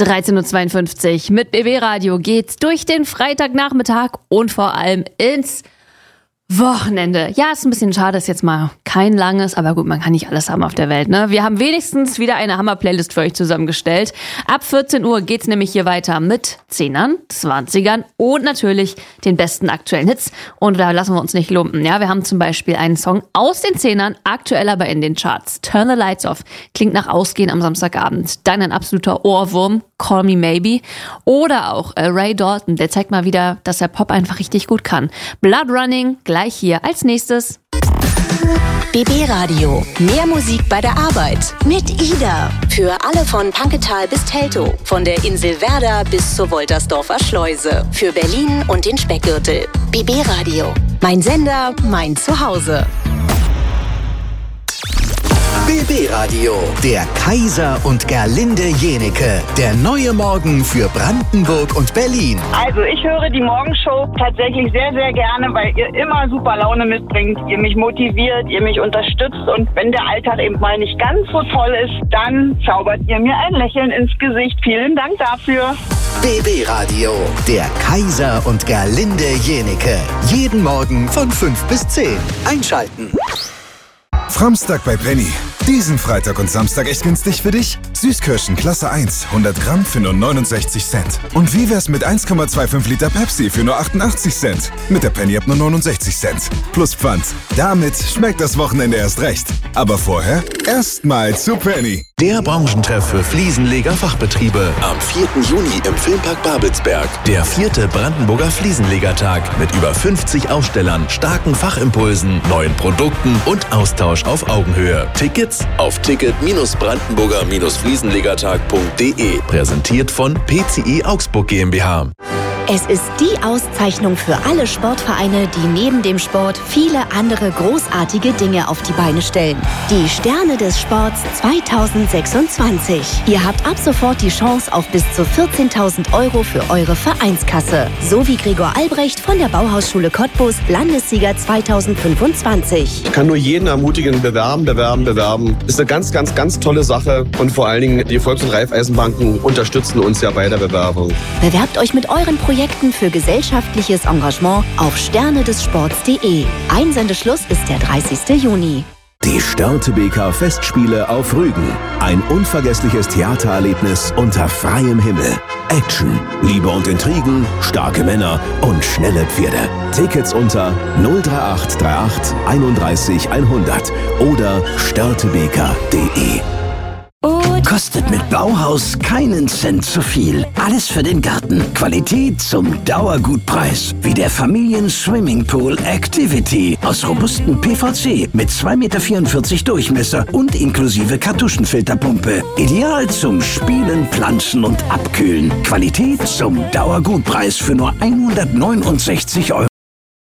13.52 Uhr mit BB Radio geht's durch den Freitagnachmittag und vor allem ins Wochenende. Ja, ist ein bisschen schade, ist jetzt mal kein langes, aber gut, man kann nicht alles haben auf der Welt, ne? Wir haben wenigstens wieder eine Hammer-Playlist für euch zusammengestellt. Ab 14 Uhr geht's nämlich hier weiter mit 10ern, 20ern und natürlich den besten aktuellen Hits. Und da lassen wir uns nicht lumpen, ja? Wir haben zum Beispiel einen Song aus den 10ern, aktuell aber in den Charts. Turn the Lights Off klingt nach Ausgehen am Samstagabend. Dann ein absoluter Ohrwurm, Call Me Maybe. Oder auch Ray Dalton, der zeigt mal wieder, dass er Pop einfach richtig gut kann. Blood Running, gleich hier als nächstes. BB Radio. Mehr Musik bei der Arbeit. Mit Ida. Für alle von Panketal bis Teltow. Von der Insel Werder bis zur Woltersdorfer Schleuse. Für Berlin und den Speckgürtel. BB Radio. Mein Sender, mein Zuhause. BB Radio. Der Kaiser und Gerlinde Jenecke. Der neue Morgen für Brandenburg und Berlin. Also ich höre die Morgenshow tatsächlich sehr, sehr gerne, weil ihr immer super Laune mitbringt. Ihr mich motiviert, ihr mich unterstützt. Und wenn der Alltag eben mal nicht ganz so toll ist, dann zaubert ihr mir ein Lächeln ins Gesicht. Vielen Dank dafür. BB Radio. Der Kaiser und Gerlinde Jenecke. Jeden Morgen von 5 bis 10. Einschalten. Framstag bei Penny. Diesen Freitag und Samstag echt günstig für dich? Süßkirschen Klasse 1, 100 Gramm für nur 69 Cent. Und wie wär's mit 1,25 Liter Pepsi für nur 88 Cent? Mit der Penny ab nur 69 Cent. Plus Pfand. Damit schmeckt das Wochenende erst recht. Aber vorher erstmal zu Penny. Der Branchentreff für Fliesenleger-Fachbetriebe. Am 4. Juni im Filmpark Babelsberg. Der 4. Brandenburger Fliesenlegertag mit über 50 Ausstellern, starken Fachimpulsen, neuen Produkten und Austausch auf Augenhöhe. Tickets auf ticket-brandenburger-fliesenlegertag.de. Präsentiert von PCI Augsburg GmbH. Es ist die Auszeichnung für alle Sportvereine, die neben dem Sport viele andere großartige Dinge auf die Beine stellen. Die Sterne des Sports 2026. Ihr habt ab sofort die Chance auf bis zu 14.000 € für eure Vereinskasse. So wie Gregor Albrecht von der Bauhausschule Cottbus, Landessieger 2025. Ich kann nur jeden ermutigen, bewerben. Ist eine ganz, ganz, ganz tolle Sache. Und vor allen Dingen, die Volks- und Raiffeisenbanken unterstützen uns ja bei der Bewerbung. Bewerbt euch mit euren Projekten für gesellschaftliches Engagement auf sternedessports.de. Einsendeschluss ist der 30. Juni. Die Störtebeker Festspiele auf Rügen. Ein unvergessliches Theatererlebnis unter freiem Himmel. Action, Liebe und Intrigen, starke Männer und schnelle Pferde. Tickets unter 03838 31 100 oder störtebeker.de. Kostet mit Bauhaus keinen Cent zu viel. Alles für den Garten. Qualität zum Dauergutpreis. Wie der Familien-Swimmingpool Activity aus robustem PVC mit 2,44 Meter Durchmesser und inklusive Kartuschenfilterpumpe. Ideal zum Spielen, Pflanzen und Abkühlen. Qualität zum Dauergutpreis für nur 169 €.